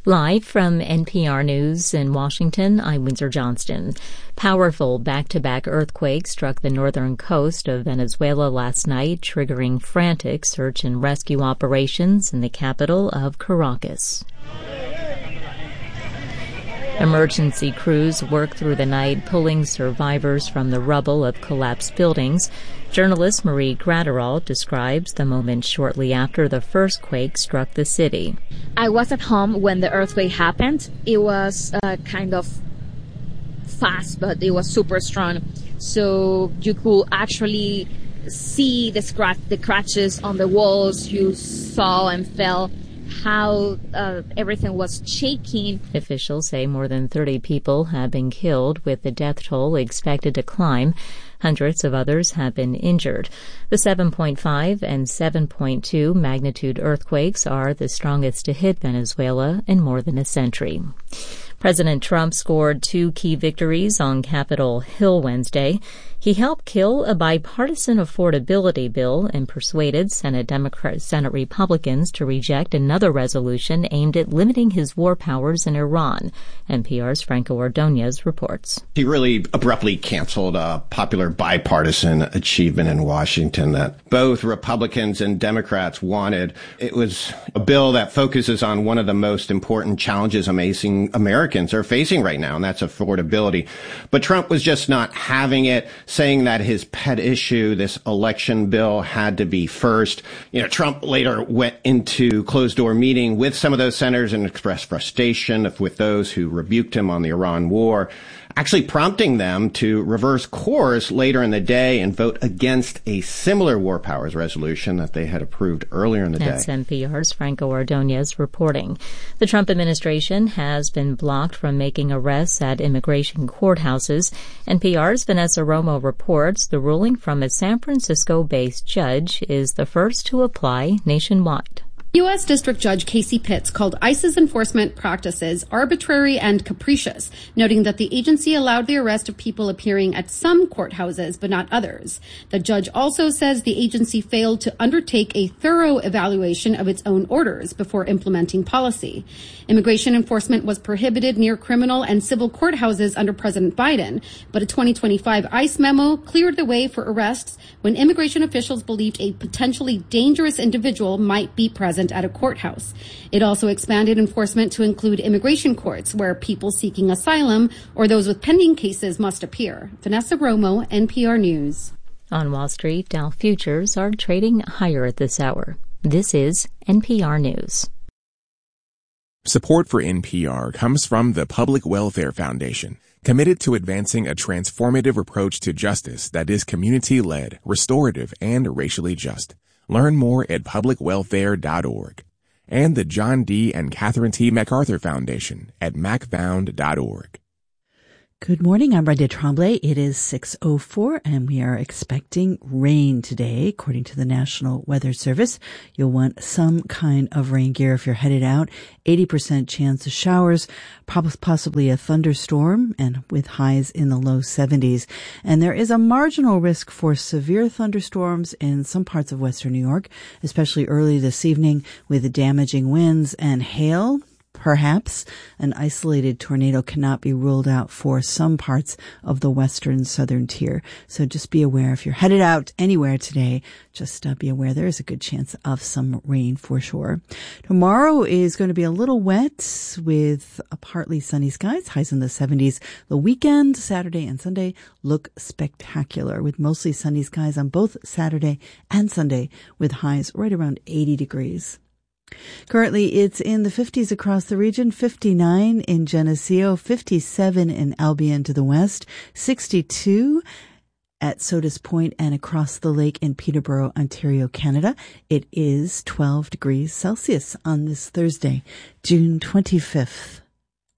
Live from NPR News in Washington, I'm Windsor Johnston. Powerful back-to-back earthquakes struck the northern coast of Venezuela last night, triggering frantic search and rescue operations in the capital of Caracas. Emergency crews worked through the night, pulling survivors from the rubble of collapsed buildings. Journalist Marie Graterol describes the moment shortly after the first quake struck the city. I was at home when the earthquake happened. It was kind of fast, but it was super strong. So you could actually see the scratches on the walls. You saw and felt how everything was shaking. Officials say more than 30 people have been killed, with the death toll expected to climb. Hundreds of others have been injured. The 7.5 and 7.2 magnitude earthquakes are the strongest to hit Venezuela in more than a century. President Trump scored 2 key victories on Capitol Hill Wednesday. He helped kill a bipartisan affordability bill and persuaded Senate Republicans to reject another resolution aimed at limiting his war powers in Iran. NPR's Franco Ordonez reports. He really abruptly canceled a popular bipartisan achievement in Washington that both Republicans and Democrats wanted. It was a bill that focuses on one of the most important challenges Americans are facing right now, and that's affordability. But Trump was just not having it, saying that his pet issue, this election bill, had to be first. Trump later went into closed-door meeting with some of those senators and expressed frustration with those who rebuked him on the Iran war, actually prompting them to reverse course later in the day and vote against a similar war powers resolution that they had approved earlier in the day. That's NPR's Franco Ordonez reporting. The Trump administration has been blocked from making arrests at immigration courthouses. NPR's Vanessa Romo reports the ruling from a San Francisco-based judge is the first to apply nationwide. U.S. District Judge Casey Pitts called ICE's enforcement practices arbitrary and capricious, noting that the agency allowed the arrest of people appearing at some courthouses but not others. The judge also says the agency failed to undertake a thorough evaluation of its own orders before implementing policy. Immigration enforcement was prohibited near criminal and civil courthouses under President Biden, but a 2025 ICE memo cleared the way for arrests when immigration officials believed a potentially dangerous individual might be present at a courthouse. It also expanded enforcement to include immigration courts, where people seeking asylum or those with pending cases must appear. Vanessa Romo, NPR News. On Wall Street, Dow futures are trading higher at this hour. This is NPR News. Support for NPR comes from the Public Welfare Foundation, committed to advancing a transformative approach to justice that is community-led, restorative, and racially just. Learn more at publicwelfare.org. And the John D. and Catherine T. MacArthur Foundation at macfound.org. Good morning. I'm Brenda Tremblay. It is 6:04 and we are expecting rain today. According to the National Weather Service, you'll want some kind of rain gear if you're headed out. 80% chance of showers, possibly a thunderstorm, and with highs in the low 70s. And there is a marginal risk for severe thunderstorms in some parts of western New York, especially early this evening with damaging winds and hail. Perhaps an isolated tornado cannot be ruled out for some parts of the western southern tier. So just be aware if you're headed out anywhere today, just be aware there is a good chance of some rain for sure. Tomorrow is going to be a little wet with partly sunny skies, highs in the 70s. The weekend, Saturday and Sunday, look spectacular with mostly sunny skies on both Saturday and Sunday with highs right around 80 degrees. Currently, it's in the 50s across the region, 59 in Geneseo, 57 in Albion to the west, 62 at Sodas Point and across the lake in Peterborough, Ontario, Canada. It is 12 degrees Celsius on this Thursday, June 25th.